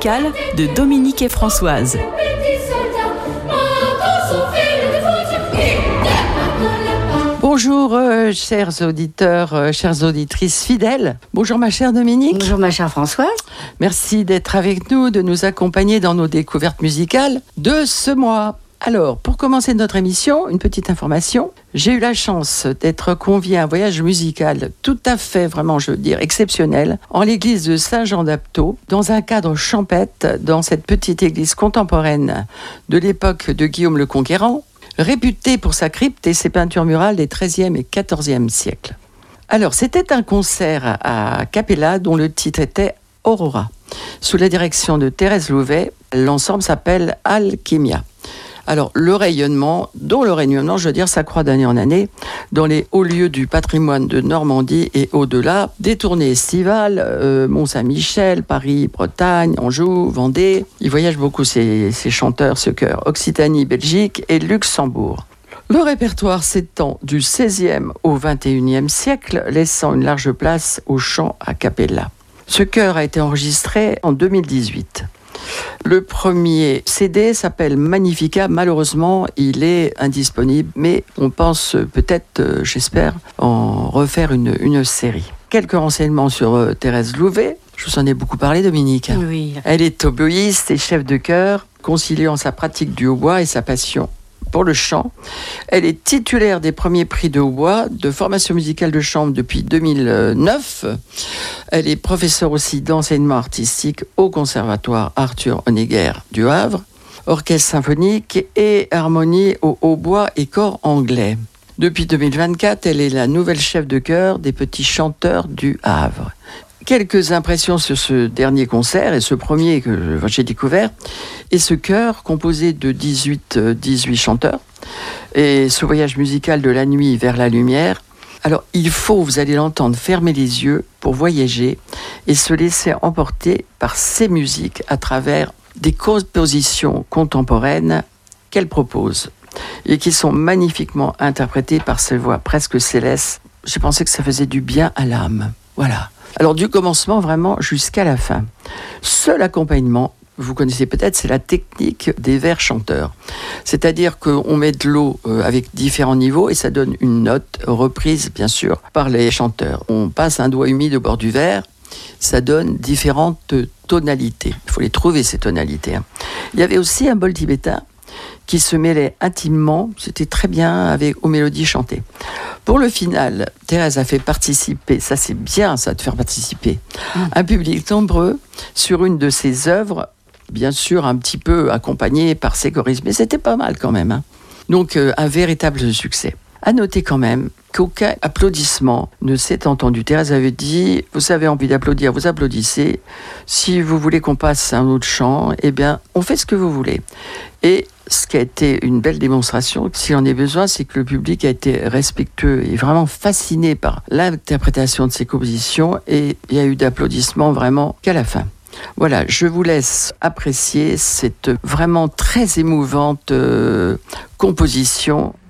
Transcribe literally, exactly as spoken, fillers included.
musicale de Dominique et Françoise. Bonjour, euh, chers auditeurs, euh, chères auditrices fidèles. Bonjour ma chère Dominique. Bonjour ma chère Françoise. Merci d'être avec nous, de nous accompagner dans nos découvertes musicales de ce mois. Alors, pour commencer notre émission, une petite information. J'ai eu la chance d'être conviée à un voyage musical tout à fait, vraiment, je veux dire, exceptionnel, en l'église de Saint-Jean-d'Aptaux, dans un cadre champêtre, dans cette petite église contemporaine de l'époque de Guillaume le Conquérant, réputée pour sa crypte et ses peintures murales des treizième et quatorzième siècles. Alors, c'était un concert à Capella dont le titre était Aurora. Sous la direction de Thérèse Louvet, l'ensemble s'appelle Alchimia. Alors, le rayonnement, dont le rayonnement, je veux dire, s'accroît d'année en année, dans les hauts lieux du patrimoine de Normandie et au-delà, des tournées estivales, euh, Mont-Saint-Michel, Paris, Bretagne, Anjou, Vendée. Ils voyagent beaucoup, ces, ces chanteurs, ce chœur. Occitanie, Belgique et Luxembourg. Le répertoire s'étend du seizième au vingt et unième siècle, laissant une large place au chant a cappella. Ce chœur a été enregistré en deux mille dix-huit. Le premier C D s'appelle Magnifica. Malheureusement, il est indisponible, mais on pense peut-être, euh, j'espère, en refaire une, une série. Quelques renseignements sur euh, Thérèse Louvet. Je vous en ai beaucoup parlé, Dominique. Oui. Elle est oboïste et chef de chœur, conciliant sa pratique du hautbois et sa passion pour le chant. Elle est titulaire des premiers prix de hautbois, de formation musicale de chambre depuis deux mille neuf. Elle est professeure aussi d'enseignement artistique au Conservatoire Arthur Honegger du Havre, orchestre symphonique et harmonie au hautbois et corps anglais. Depuis deux mille vingt-quatre, elle est la nouvelle chef de chœur des Petits Chanteurs du Havre. Quelques impressions sur ce dernier concert et ce premier que j'ai découvert. Et ce chœur composé de dix-huit, dix-huit chanteurs. Et ce voyage musical de la nuit vers la lumière. Alors il faut, vous allez l'entendre, fermer les yeux pour voyager et se laisser emporter par ces musiques à travers des compositions contemporaines qu'elle propose et qui sont magnifiquement interprétées par ses voix presque célestes. J'ai pensé que ça faisait du bien à l'âme. Voilà. Alors du commencement vraiment jusqu'à la fin. Seul accompagnement, vous connaissez peut-être, c'est la technique des vers chanteurs. C'est-à-dire qu'on met de l'eau avec différents niveaux et ça donne une note reprise bien sûr par les chanteurs. On passe un doigt humide au bord du verre, ça donne différentes tonalités. Il faut les trouver ces tonalités. Il y avait aussi un bol tibétain qui se mêlait intimement, c'était très bien avec aux mélodies chantées. Pour le final, Thérèse a fait participer, ça c'est bien ça de faire participer, mmh. un public nombreux sur une de ses œuvres, bien sûr un petit peu accompagné par ses choristes, mais c'était pas mal quand même. Hein. Donc euh, un véritable succès. À noter quand même qu'aucun applaudissement ne s'est entendu. Thérèse avait dit, vous avez envie d'applaudir, vous applaudissez. Si vous voulez qu'on passe un autre chant, eh bien, on fait ce que vous voulez. Et ce qui a été une belle démonstration, s'il en est besoin, c'est que le public a été respectueux et vraiment fasciné par l'interprétation de ses compositions et il y a eu d'applaudissements vraiment qu'à la fin. Voilà, je vous laisse apprécier cette vraiment très émouvante euh, composition